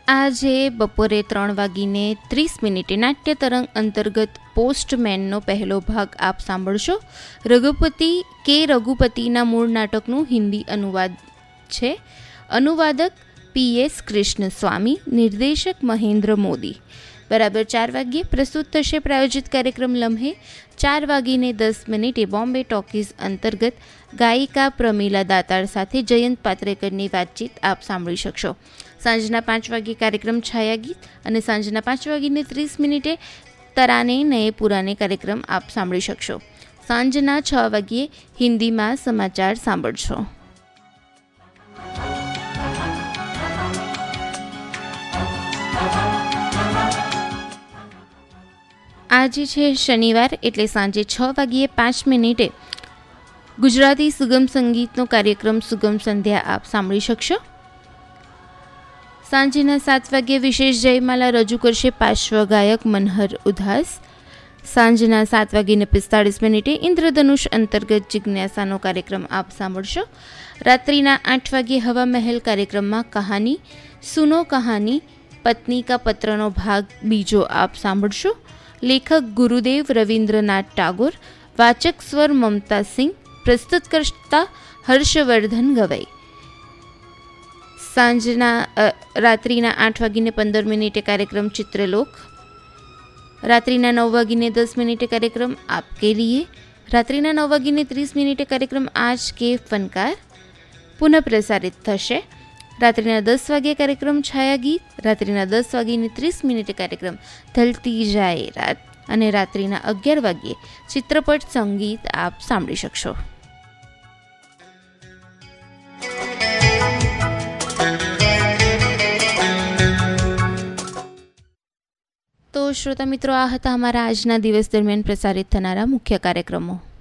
આજે બપોરે 3:30 નાટ્ય તરંગ અંતર્ગત પોસ્ટમેનનો પહેલો ભાગ આપ સાંભળશો. રઘુપતિના મૂળ નાટકનું હિન્દી અનુવાદ છે. અનુવાદક PS કૃષ્ણ સ્વામી, નિર્દેશક મહેન્દ્ર મોદી. બરાબર 4 વાગ્યે પ્રસ્તુત થશે પ્રાયોજિત કાર્યક્રમ લમ્હે. 4:10 બોમ્બે ટોકીઝ અંતર્ગત ગાયિકા પ્રમીલા દાતાર સાથે જયંત પાત્રેકરની વાતચીત આપ સાંભળી શકશો. સાંજના 5 વાગ્યે કાર્યક્રમ છાયા ગીત અને સાંજના 5:30 તરાને નયે પુરાને કાર્યક્રમ આપ સાંભળી શકશો. સાંજના 6 વાગ્યે હિન્દીમાં સમાચાર સાંભળશો. આજે છે શનિવાર, એટલે સાંજે 6:05 ગુજરાતી સુગમ સંગીતનો કાર્યક્રમ સુગમ સંધ્યા આપ સાંભળી શકશો. સાંજના 7 વાગ્યે વિશેષ જયમાલા રજૂ કરશે પાર્શ્વગાયક મનહર ઉધાસ. સાંજના 7:45 ઇન્દ્રધનુષ અંતર્ગત જિજ્ઞાસાનો કાર્યક્રમ આપ સાંભળશો. રાત્રિના 8 વાગ્યે હવા મહેલ કાર્યક્રમમાં કહાની સુનો કહાની પત્ની કા પત્રનો ભાગ બીજો આપ સાંભળશો. લેખક ગુરુદેવ રવિન્દ્રનાથ ટાગોર, વાચક સ્વર મમતા સિંહ, પ્રસ્તુતકર્તા હર્ષવર્ધન ગવઈ. રાત્રિના 8:15 કાર્યક્રમ ચિત્રલોક. રાત્રિના 9:10 કાર્યક્રમ આપકે લીએ. રાત્રિના 9:30 કાર્યક્રમ આજ કે ફનકાર પુનઃ પ્રસારિત થશે. રાત્રિના 10 વાગ્યે કાર્યક્રમ છાયા ગીત. રાત્રિના 10:30 કાર્યક્રમ ઢલતી જાય રાત અને રાત્રિના 11 વાગ્યે ચિત્રપટ સંગીત આપ સાંભળી શકશો. તો શ્રોતા મિત્રો, આ હતા અમારા આજના દિવસ દરમિયાન પ્રસારિત થનારા મુખ્ય કાર્યક્રમો.